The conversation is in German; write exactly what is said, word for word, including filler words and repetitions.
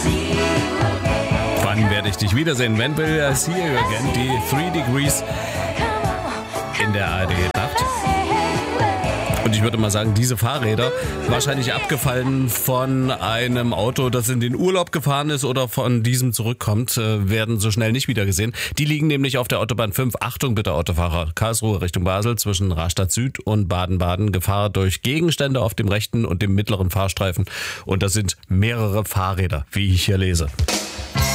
Wann werde ich dich wiedersehen? When will I see you again? Die Three Degrees in der A R D-Nacht. Und ich würde mal sagen, diese Fahrräder, wahrscheinlich abgefallen von einem Auto, das in den Urlaub gefahren ist oder von diesem zurückkommt, werden so schnell nicht wieder gesehen. Die liegen nämlich auf der Autobahn fünf. Achtung bitte Autofahrer, Karlsruhe Richtung Basel zwischen Rastatt Süd und Baden-Baden. Gefahr durch Gegenstände auf dem rechten und dem mittleren Fahrstreifen. Und das sind mehrere Fahrräder, wie ich hier lese.